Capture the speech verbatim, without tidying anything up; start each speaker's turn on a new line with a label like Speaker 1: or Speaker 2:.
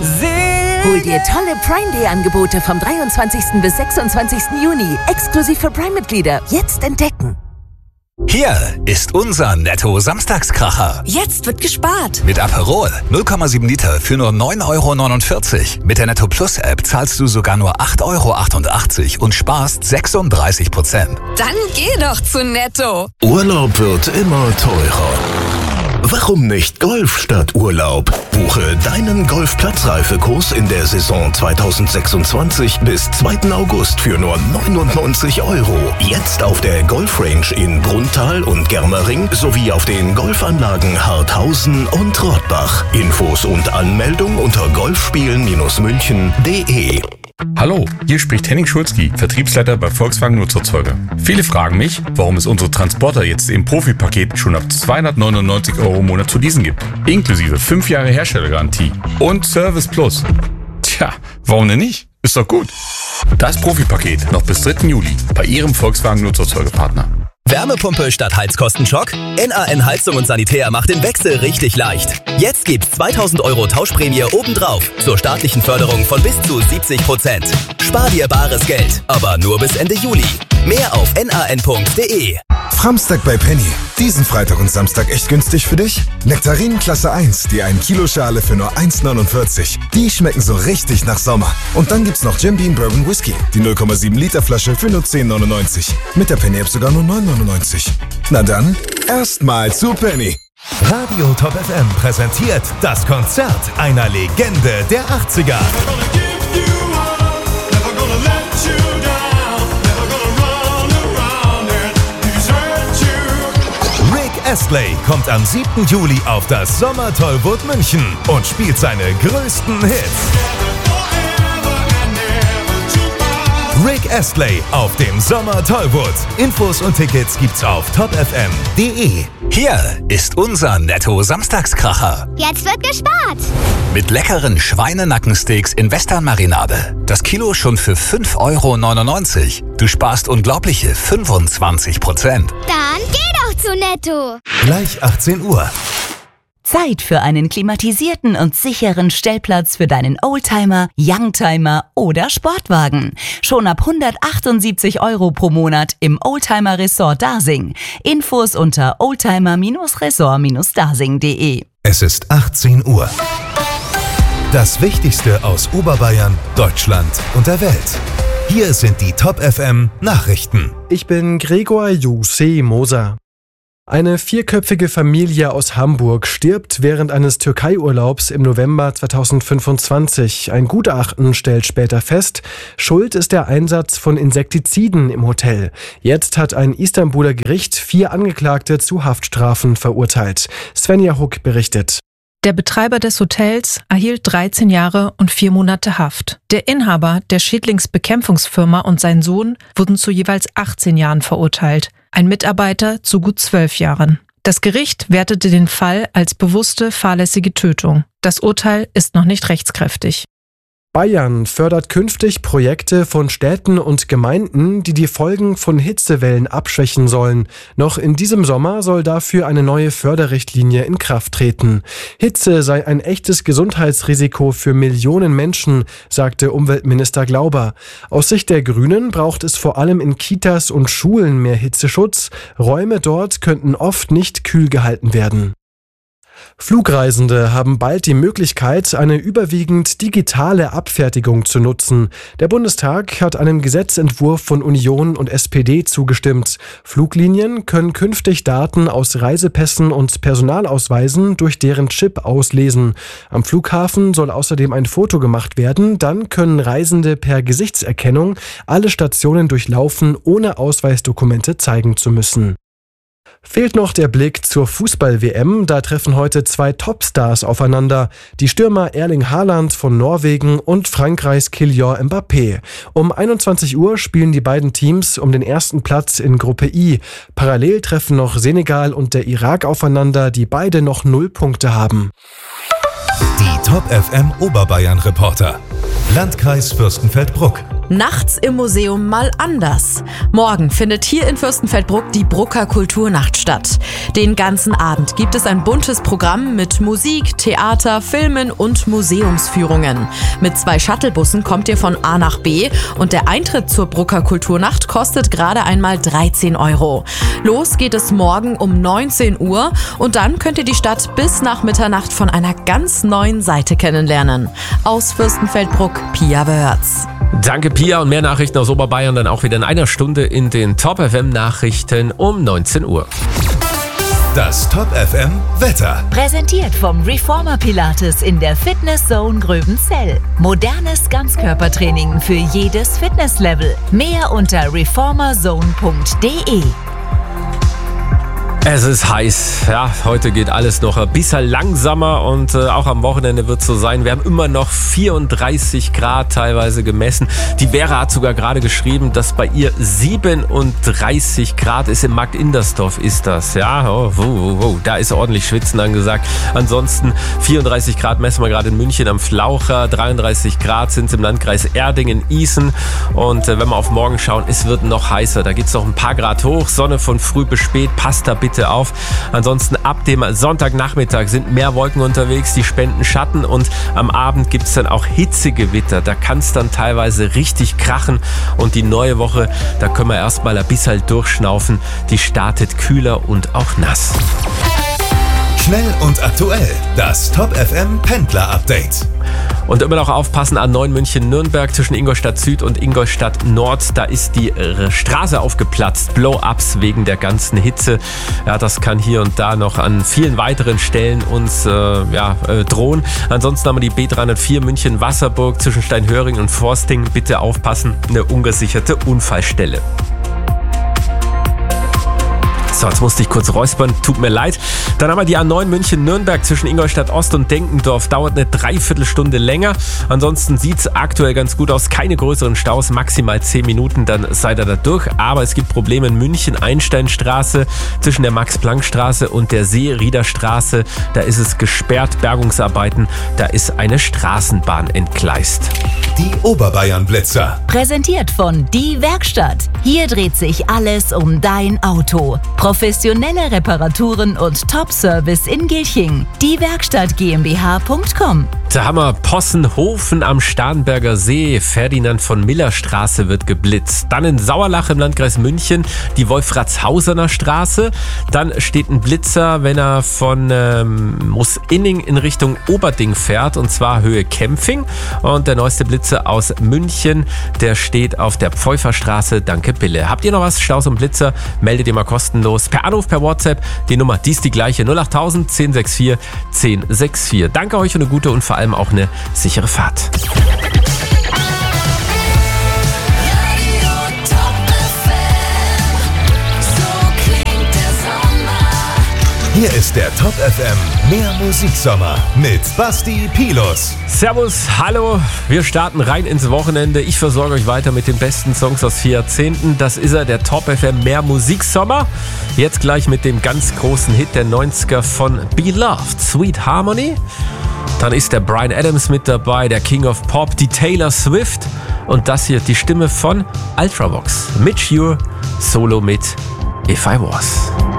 Speaker 1: Hol dir tolle Prime Day Angebote vom dreiundzwanzigsten bis sechsundzwanzigsten Juni. Exklusiv für Prime-Mitglieder. Jetzt entdecken.
Speaker 2: Hier ist unser Netto-Samstagskracher.
Speaker 1: Jetzt wird gespart.
Speaker 2: Mit Aperol null Komma sieben Liter für nur neun Euro neunundvierzig. Mit der Netto Plus App zahlst du sogar nur acht Euro achtundachtzig und sparst sechsunddreißig Prozent.
Speaker 1: Dann geh doch zu Netto.
Speaker 3: Urlaub wird immer teurer. Warum nicht Golf statt Urlaub? Buche deinen Golfplatzreifekurs in der Saison zweitausendsechsundzwanzig bis zweiten August für nur neunundneunzig Euro. Jetzt auf der Golfrange in Brunnthal und Germering sowie auf den Golfanlagen Harthausen und Rottbach. Infos und Anmeldung unter golfspielen-münchen punkt de.
Speaker 4: Hallo, hier spricht Henning Schulzki, Vertriebsleiter bei Volkswagen Nutzerzeuger. Viele fragen mich, warum es unsere Transporter jetzt im Profi-Paket schon ab zweihundertneunundneunzig Euro im Monat zu leasen gibt. Inklusive fünf Jahre Herstellergarantie und Service Plus. Tja, warum denn nicht? Ist doch gut. Das Profi-Paket noch bis dritten Juli bei Ihrem Volkswagen Nutzerzeugerpartner.
Speaker 5: Wärmepumpe statt Heizkostenschock? N A N Heizung und Sanitär macht den Wechsel richtig leicht. Jetzt gibt's zweitausend Euro Tauschprämie obendrauf zur staatlichen Förderung von bis zu siebzig Prozent. Spar dir bares Geld, aber nur bis Ende Juli. Mehr auf n a n punkt de.
Speaker 6: Framstag bei Penny. Diesen Freitag und Samstag echt günstig für dich? Nektarinen Klasse eins, die ein Kilo Schale für nur eins neunundvierzig. Die schmecken so richtig nach Sommer. Und dann gibt's noch Jim Beam Bourbon Whisky, die null Komma sieben Liter Flasche für nur zehn neunundneunzig. Mit der Penny App sogar nur neun neunundneunzig. Na dann, erstmal zu Penny.
Speaker 7: Radio Top F M präsentiert das Konzert einer Legende der achtziger. Rick Astley kommt am siebten Juli auf das Sommertollwood München und spielt seine größten Hits. Rick Astley auf dem Sommertollwood. Infos und Tickets gibt's auf top f m punkt de.
Speaker 2: Hier ist unser Netto-Samstagskracher.
Speaker 8: Jetzt wird gespart.
Speaker 2: Mit leckeren Schweinenackensteaks in Western-Marinade. Das Kilo schon für fünf Euro neunundneunzig. Du sparst unglaubliche fünfundzwanzig Prozent.
Speaker 8: Dann geh doch zu Netto.
Speaker 7: Gleich achtzehn Uhr.
Speaker 9: Zeit für einen klimatisierten und sicheren Stellplatz für deinen Oldtimer, Youngtimer oder Sportwagen. Schon ab hundertachtundsiebzig Euro pro Monat im Oldtimer Resort Dasing. Infos unter oldtimer-resort-dasing punkt de.
Speaker 7: Es ist achtzehn Uhr. Das Wichtigste aus Oberbayern, Deutschland und der Welt. Hier sind die Top F M Nachrichten.
Speaker 10: Ich bin Gregor Jussi Moser. Eine vierköpfige Familie aus Hamburg stirbt während eines Türkei-Urlaubs im November zweitausendfünfundzwanzig. Ein Gutachten stellt später fest, Schuld ist der Einsatz von Insektiziden im Hotel. Jetzt hat ein Istanbuler Gericht vier Angeklagte zu Haftstrafen verurteilt. Svenja Huck berichtet.
Speaker 11: Der Betreiber des Hotels erhielt dreizehn Jahre und vier Monate Haft. Der Inhaber der Schädlingsbekämpfungsfirma und sein Sohn wurden zu jeweils achtzehn Jahren verurteilt. Ein Mitarbeiter zu gut zwölf Jahren. Das Gericht wertete den Fall als bewusste, fahrlässige Tötung. Das Urteil ist noch nicht rechtskräftig.
Speaker 10: Bayern fördert künftig Projekte von Städten und Gemeinden, die die Folgen von Hitzewellen abschwächen sollen. Noch in diesem Sommer soll dafür eine neue Förderrichtlinie in Kraft treten. Hitze sei ein echtes Gesundheitsrisiko für Millionen Menschen, sagte Umweltminister Glauber. Aus Sicht der Grünen braucht es vor allem in Kitas und Schulen mehr Hitzeschutz. Räume dort könnten oft nicht kühl gehalten werden. Flugreisende haben bald die Möglichkeit, eine überwiegend digitale Abfertigung zu nutzen. Der Bundestag hat einem Gesetzentwurf von Union und S P D zugestimmt. Fluglinien können künftig Daten aus Reisepässen und Personalausweisen durch deren Chip auslesen. Am Flughafen soll außerdem ein Foto gemacht werden, dann können Reisende per Gesichtserkennung alle Stationen durchlaufen, ohne Ausweisdokumente zeigen zu müssen. Fehlt noch der Blick zur Fußball-W M, da treffen heute zwei Topstars aufeinander, die Stürmer Erling Haaland von Norwegen und Frankreichs Kylian Mbappé. Um einundzwanzig Uhr spielen die beiden Teams um den ersten Platz in Gruppe I. Parallel treffen noch Senegal und der Irak aufeinander, die beide noch null Punkte haben.
Speaker 7: Die Top F M Oberbayern Reporter. Landkreis Fürstenfeldbruck.
Speaker 12: Nachts im Museum mal anders. Morgen findet hier in Fürstenfeldbruck die Brucker Kulturnacht statt. Den ganzen Abend gibt es ein buntes Programm mit Musik, Theater, Filmen und Museumsführungen. Mit zwei Shuttlebussen kommt ihr von A nach B und der Eintritt zur Brucker Kulturnacht kostet gerade einmal dreizehn Euro. Los geht es morgen um neunzehn Uhr und dann könnt ihr die Stadt bis nach Mitternacht von einer ganz neuen Seite kennenlernen. Aus Fürstenfeldbruck, Pia Wörz.
Speaker 13: Danke Pia, und mehr Nachrichten aus Oberbayern dann auch wieder in einer Stunde in den Top F M Nachrichten um neunzehn Uhr.
Speaker 7: Das Top F M Wetter.
Speaker 9: Präsentiert vom Reformer Pilates in der Fitness Zone Gröbenzell. Modernes Ganzkörpertraining für jedes Fitnesslevel. Mehr unter reformerzone punkt de.
Speaker 13: Es ist heiß, ja, heute geht alles noch ein bisschen langsamer und äh, auch am Wochenende wird es so sein. Wir haben immer noch vierunddreißig Grad teilweise gemessen. Die Vera hat sogar gerade geschrieben, dass bei ihr siebenunddreißig Grad ist. Im Markt Indersdorf ist das, ja, oh, oh, oh, oh, da ist ordentlich Schwitzen angesagt. Ansonsten vierunddreißig Grad messen wir gerade in München am Flaucher, dreiunddreißig Grad sind es im Landkreis Erdingen-Isen und äh, wenn wir auf morgen schauen, es wird noch heißer. Da geht es noch ein paar Grad hoch, Sonne von früh bis spät, passt da bitte auf. Ansonsten ab dem Sonntagnachmittag sind mehr Wolken unterwegs, die spenden Schatten und am Abend gibt es dann auch Hitzegewitter. Da kann es dann teilweise richtig krachen und die neue Woche, da können wir erstmal ein bisschen durchschnaufen. Die startet kühler und auch nass.
Speaker 7: Schnell und aktuell, das Top F M Pendler Update.
Speaker 13: Und immer noch aufpassen, A neun München-Nürnberg zwischen Ingolstadt Süd und Ingolstadt Nord. Da ist die Straße aufgeplatzt. Blow-ups wegen der ganzen Hitze. Ja, das kann hier und da noch an vielen weiteren Stellen uns äh, ja, äh, drohen. Ansonsten haben wir die B dreihundertvier München-Wasserburg zwischen Steinhöring und Forsting. Bitte aufpassen, eine ungesicherte Unfallstelle. So, jetzt musste ich kurz räuspern, tut mir leid. Dann haben wir die A neun München-Nürnberg zwischen Ingolstadt Ost und Denkendorf. Dauert eine Dreiviertelstunde länger. Ansonsten sieht es aktuell ganz gut aus. Keine größeren Staus, maximal zehn Minuten, dann seid ihr da durch. Aber es gibt Probleme in München, Einsteinstraße zwischen der Max-Planck-Straße und der Seeriederstraße. Da ist es gesperrt, Bergungsarbeiten. Da ist eine Straßenbahn entgleist.
Speaker 7: Die Oberbayern-Blitzer.
Speaker 9: Präsentiert von Die Werkstatt. Hier dreht sich alles um dein Auto. Professionelle Reparaturen und Top-Service in Gilching. Die Werkstatt GmbH Punkt com.
Speaker 13: Da haben wir Possenhofen am Starnberger See. Ferdinand von Miller Straße wird geblitzt. Dann in Sauerlach im Landkreis München die Wolfratshausener Straße. Dann steht ein Blitzer, wenn er von ähm, Moos-Inning in Richtung Oberding fährt, und zwar Höhe Kempfing. Und der neueste Blitzer aus München, der steht auf der Pfeuferstraße. Danke Bille. Habt ihr noch was? Staus und Blitzer? Meldet ihr mal kostenlos per Anruf, per WhatsApp. Die Nummer, die ist die gleiche. null acht null null eins null sechs vier eins null sechs vier. Danke euch und eine gute und vor allem auch eine sichere Fahrt.
Speaker 7: Hier ist der Top F M Mehr Musiksommer mit Basti Pilus.
Speaker 13: Servus, hallo, wir starten rein ins Wochenende. Ich versorge euch weiter mit den besten Songs aus vier Jahrzehnten. Das ist er, der Top F M Mehr Musiksommer. Jetzt gleich mit dem ganz großen Hit der neunziger von Beloved, Sweet Harmony. Dann ist der Bryan Adams mit dabei, der King of Pop, die Taylor Swift. Und das hier, die Stimme von Ultravox. Mitch Ure, Solo mit If I Was.